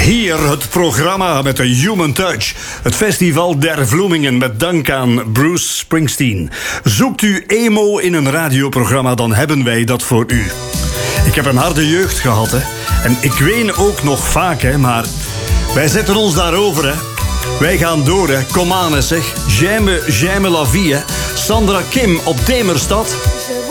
Hier het programma met de Human Touch. Het festival der Vloemingen met dank aan Bruce Springsteen. Zoekt u emo in een radioprogramma, dan hebben wij dat voor u. Ik heb een harde jeugd gehad, hè. En ik ween ook nog vaak, hè. Maar wij zetten ons daarover, hè. Wij gaan door, hè. Kom aan, hè, zeg. J'aime la vie, hè. Sandra Kim op Demerstad.